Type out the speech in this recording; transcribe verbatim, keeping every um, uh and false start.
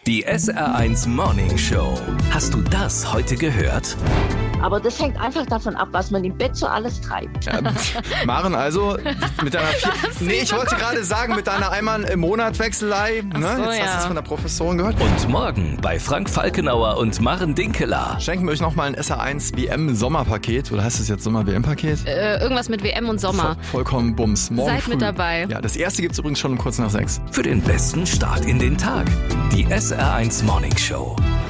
Die S R eins Morning Show. Hast du das heute gehört? Aber das hängt einfach davon ab, was man im Bett so alles treibt. Ja, Maren, also mit deiner vier, nee, ich wollte gerade sagen, mit deiner einmal im Monat Wechselei, ne? so, Jetzt ja. hast du es von der Professorin gehört. Und morgen bei Frank Falkenauer und Maren Dinkeler. Schenken wir euch nochmal ein S R eins W M-Sommerpaket, oder heißt es jetzt Sommer-W M-Paket? Äh, irgendwas mit W M und Sommer. Voll, vollkommen Bums. Morgen Seid früh. mit dabei. Ja, das erste gibt's übrigens schon um kurz nach sechs. Für den besten Start in den Tag. Die S R eins Morning Show.